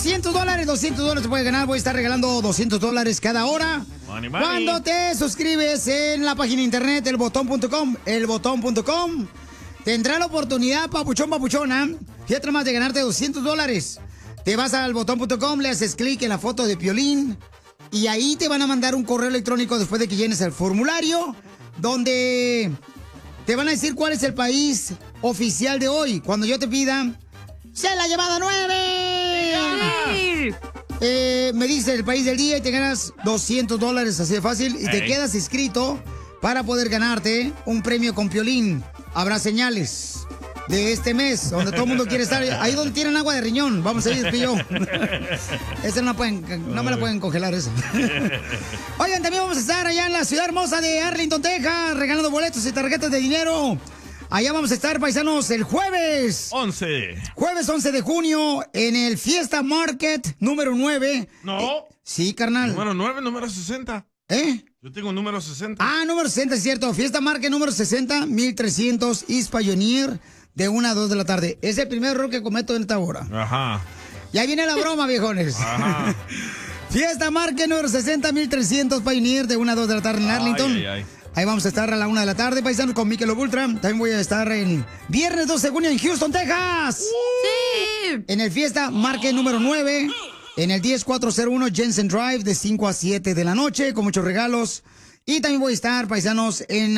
$200, $200 te puedes ganar. Voy a estar regalando $200 cada hora. Money, money. Cuando te suscribes en la página de internet, elbotón.com, tendrá la oportunidad, papuchón, papuchona, fíjate más, de ganarte $200. Te vas al botón.com, le haces clic en la foto de Piolín y ahí te van a mandar un correo electrónico después de que llenes el formulario, donde te van a decir cuál es el país oficial de hoy. Cuando yo te pida, ¡se la llevada 9! Me dice el país del día y te ganas $200, así de fácil, y te quedas inscrito para poder ganarte un premio con Piolín. Habrá señales de este mes, donde todo el mundo quiere estar. Ahí donde tienen agua de riñón. Vamos a ir, pillo. Esa no me la pueden congelar, eso. Oigan, también vamos a estar allá en la ciudad hermosa de Arlington, Texas, regalando boletos y tarjetas de dinero. Allá vamos a estar, paisanos, el jueves 11. Jueves 11 de junio en el Fiesta Market número 9. No. Sí, carnal. Número 9, número 60. Yo tengo un número 60. Ah, número 60, es cierto. Fiesta Market número 60, 1300 East Pioneer, de 1 a 2 de la tarde. Es el primer error que cometo en esta hora. Ajá. Ya viene la broma, viejones. Ajá. Fiesta Market número 60, 1300 Pioneer, de 1 a 2 de la tarde en Arlington. Ay. Ahí vamos a estar a la 1 de la tarde, paisanos, con Michelob Ultra. También voy a estar en viernes 12 de junio en Houston, Texas. ¡Sí! En el Fiesta Market número 9, en el 10401 Jensen Drive, de 5 a 7 de la noche, con muchos regalos. Y también voy a estar, paisanos, en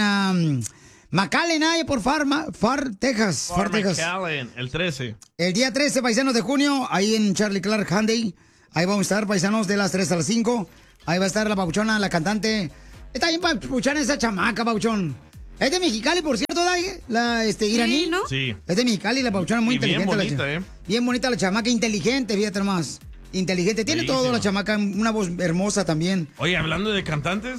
McAllen, por Far, Texas. Far, Texas. McAllen, el 13. El día 13, paisanos, de junio, ahí en Charlie Clark Hyundai. Ahí vamos a estar, paisanos, de las 3 a las 5. Ahí va a estar la papuchona, la cantante. Está bien papuchona esa chamaca, papuchón. Es de Mexicali, por cierto, la iraní. ¿no? Sí. Es de Mexicali, la papuchona muy Y bien inteligente. bonita, Bien bonita la chamaca, inteligente, fíjate más. Inteligente, tiene todo la chamaca, una voz hermosa también. Oye, hablando de cantantes,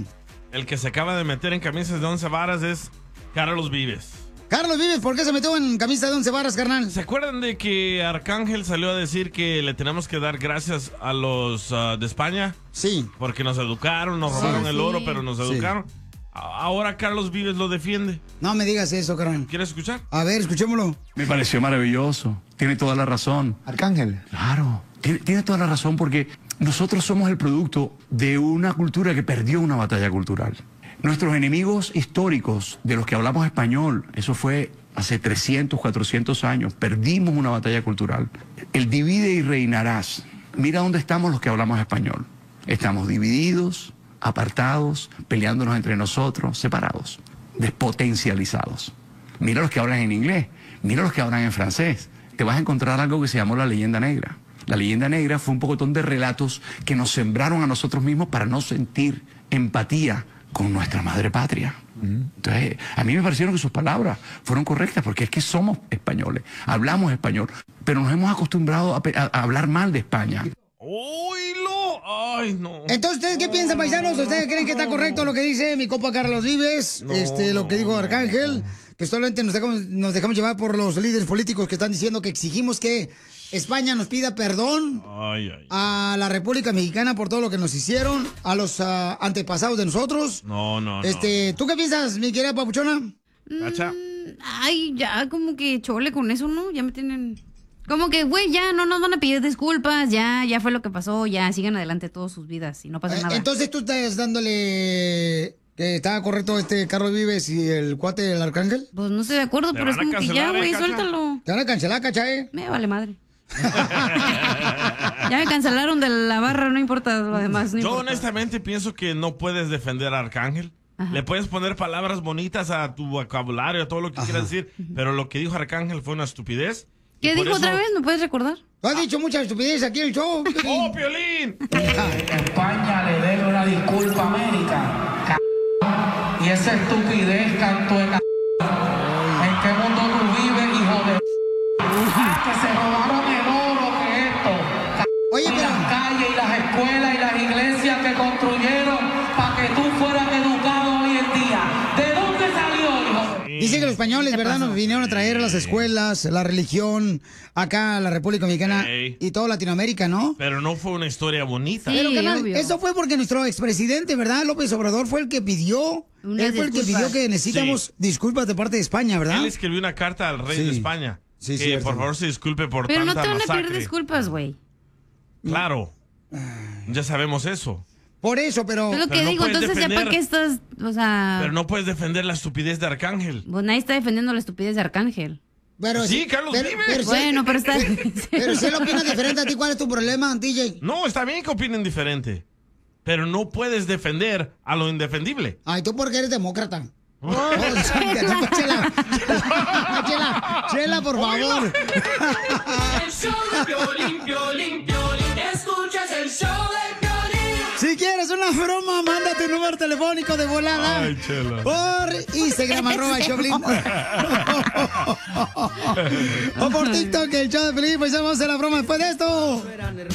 el que se acaba de meter en camisas de 11 varas es Carlos Vives. Carlos Vives, ¿por qué se metió en camisa de 11 varas, carnal? ¿Se acuerdan de que Arcángel salió a decir que le tenemos que dar gracias a los de España? Sí. Porque nos educaron, nos robaron el oro, pero nos educaron. Ahora Carlos Vives lo defiende. No me digas eso, carnal. ¿Quieres escuchar? A ver, escuchémoslo. Me pareció maravilloso. Tiene toda la razón. Arcángel. Claro, tiene toda la razón porque nosotros somos el producto de una cultura que perdió una batalla cultural. Nuestros enemigos históricos, de los que hablamos español, eso fue hace 300, 400 años, perdimos una batalla cultural. El divide y reinarás. Mira dónde estamos los que hablamos español. Estamos divididos, apartados, peleándonos entre nosotros, separados, despotencializados. Mira los que hablan en inglés, mira los que hablan en francés. Te vas a encontrar algo que se llamó la leyenda negra. La leyenda negra fue un pocotón de relatos que nos sembraron a nosotros mismos para no sentir empatía con nuestra madre patria. Entonces, a mí me parecieron que sus palabras fueron correctas, porque es que somos españoles, hablamos español, pero nos hemos acostumbrado a hablar mal de España. ¡Oílo! ¡Ay, no! Entonces, ¿ustedes qué piensan, paisanos? ¿Ustedes creen que está correcto lo que dice mi compa Carlos Vives? Lo que dijo Arcángel, que solamente nos dejamos llevar por los líderes políticos que están diciendo que exigimos que España nos pida perdón a la República Mexicana por todo lo que nos hicieron, a los antepasados de nosotros. No. ¿Tú qué piensas, mi querida papuchona? ¿Cacha? Ay, ya como que chole con eso, ¿no? Ya me tienen... Como que, güey, ya no nos van a pedir disculpas, ya fue lo que pasó, ya sigan adelante todas sus vidas y no pasa nada. Entonces tú estás dándole que estaba correcto Carlos Vives y el cuate del Arcángel. Pues no estoy de acuerdo, pero es como que ya, güey, suéltalo. Te van a cancelar, ¿cacha, Me vale madre. Ya me cancelaron de la barra, no importa lo demás. Yo honestamente pienso que no puedes defender a Arcángel. Ajá. Le puedes poner palabras bonitas a tu vocabulario, a todo lo que quieras decir, pero lo que dijo Arcángel fue una estupidez. ¿Qué dijo otra vez? ¿Me puedes recordar? Tú has dicho muchas estupideces aquí en el show. ¡Oh, Piolín! España le debe una disculpa a América. Y esa estupidez, canto de ¿en qué mundo tú vives, hijo de que se robaron el oro que esto? Oye, y las calles y las escuelas y las iglesias que construyeron para que tú fueras educado hoy en día. ¿De dónde salió, hijo? Dice que los españoles, ¿verdad? Nos vinieron a traer las escuelas, la religión, acá a la República Mexicana y toda Latinoamérica, ¿no? Pero no fue una historia bonita. Pero, carnal, eso fue porque nuestro expresidente, ¿verdad? López Obrador fue el que pidió. Él fue el que pidió que necesitamos disculpas de parte de España, ¿verdad? Él escribió una carta al rey de España. Sí, que por favor se disculpe por pero tanta no te van a masacre. pedir disculpas, güey. Claro. Ya sabemos eso. Por eso, pero... Es lo que Pero no digo, puedes entonces ya defender- para qué estás, o sea... Pero no puedes defender la estupidez de Arcángel. Pues nadie está defendiendo la estupidez de Arcángel. Pero Sí, Carlos vive. Bueno, pero está... Pero si él opina diferente a ti, ¿cuál es tu problema, DJ? No, está bien que opinen diferente. Pero no puedes defender a lo indefendible. Ay, tú porque eres demócrata. Chela, por favor. El show de Piolín, Piolín, Piolín. Escuchas el show de Piolín. Si quieres una broma, manda tu número telefónico de volada. Ay, Chela. Por Instagram, @Choplin. O por TikTok, el show de Piolín. Pues vamos a hacer la broma después de esto.